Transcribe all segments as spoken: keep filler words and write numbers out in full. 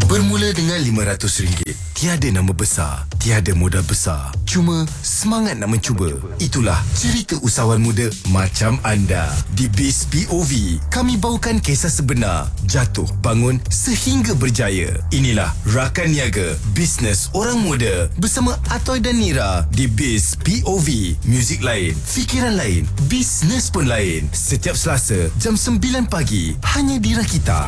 Bermula dengan lima ratus ringgit. Tiada nama besar, tiada modal besar. Cuma semangat nak mencuba. Itulah cerita usahawan muda macam anda. Di Biz P O V, kami bawakan kisah sebenar, jatuh bangun sehingga berjaya. Inilah Rakan Niaga, bisnes orang muda bersama Atoy dan Nira di Biz P O V. Muzik lain, fikiran lain, bisnes pun lain. Setiap Selasa jam sembilan pagi hanya di Rakita.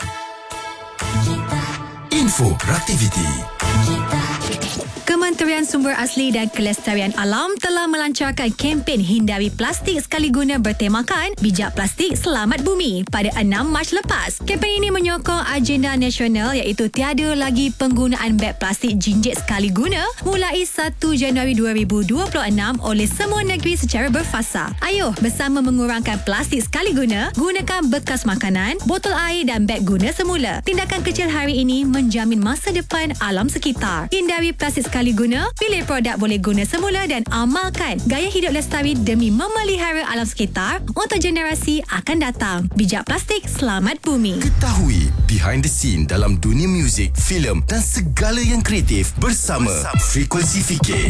Info Raktiviti. Kementerian Sumber Asli dan Kelestarian Alam telah melancarkan kempen hindari plastik sekali guna bertemakan Bijak Plastik Selamat Bumi pada enam Mac lepas. Kempen ini menyokong agenda nasional iaitu tiada lagi penggunaan beg plastik jinjit sekali guna mulai satu Januari dua ribu dua puluh enam oleh semua negeri secara berfasa. Ayuh bersama mengurangkan plastik sekali guna, gunakan bekas makanan, botol air dan beg guna semula. Tindakan kecil hari ini menjamin masa depan alam sekitar. Hindari plastik sekali guna, pilih produk boleh guna semula dan amalkan gaya hidup lestari demi memelihara alam sekitar untuk generasi akan datang. Bijak Plastik Selamat Bumi. Ketahui behind the scene dalam dunia muzik, filem dan segala yang kreatif bersama, bersama. Frekuensi Fikir.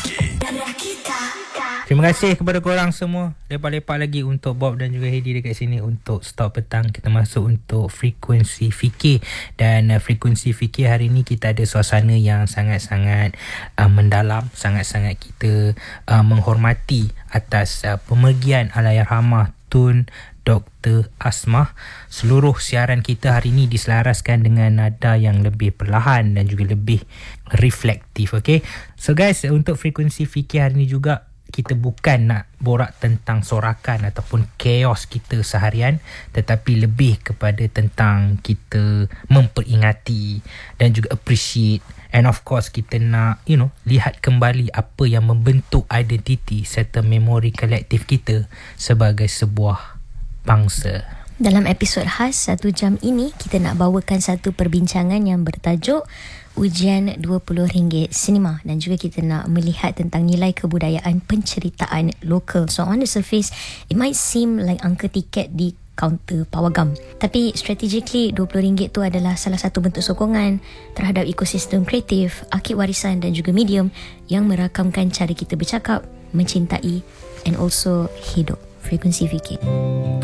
Terima kasih kepada korang semua. Lepas-lepas lagi untuk Bob dan juga Hedi dekat sini untuk stop petang. Kita masuk untuk Frekuensi Fikir. Dan uh, Frekuensi Fikir hari ni kita ada suasana yang sangat-sangat uh, mendalam. Sangat-sangat kita uh, menghormati atas uh, pemergian Allahyarhamah Tun Doktor Asmah. Seluruh siaran kita hari ini diselaraskan dengan nada yang lebih perlahan dan juga lebih reflektif. Okay? So guys, untuk Frekuensi Fikir hari ini juga kita bukan nak borak tentang sorakan ataupun chaos kita seharian, tetapi lebih kepada tentang kita memperingati dan juga appreciate, and of course kita nak you know lihat kembali apa yang membentuk identiti serta memori kolektif kita sebagai sebuah bangsa. Dalam episod khas satu jam ini, kita nak bawakan satu perbincangan yang bertajuk Ujian dua puluh ringgit Sinema, dan juga kita nak melihat tentang nilai kebudayaan penceritaan lokal. So on the surface, it might seem like angka tiket di kaunter pawagam, tapi strategically dua puluh ringgit tu adalah salah satu bentuk sokongan terhadap ekosistem kreatif, arkib warisan dan juga medium yang merakamkan cara kita bercakap, mencintai and also hidup. Frekuensi Fikir.